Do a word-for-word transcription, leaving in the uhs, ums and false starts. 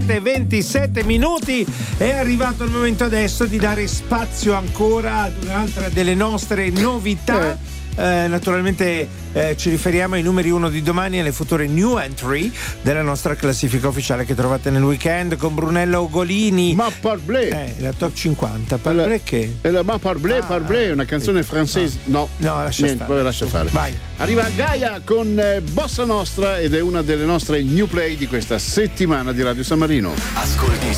sette e ventisette minuti. È arrivato il momento adesso di dare spazio ancora ad un'altra delle nostre novità. Eh. Eh, naturalmente eh, ci riferiamo ai numeri uno di domani e alle future new entry della nostra classifica ufficiale che trovate nel weekend con Brunello Ugolini. Ma parblé! Eh, la top cinquanta. Parblé la, che? La Ma parblé, ah, parblé, una canzone francese. No, no, lascia niente, stare. Lascia fare. Vai. Arriva Gaia con eh, Bossa Nostra ed è una delle nostre new play di questa settimana di Radio San Marino. Ascolti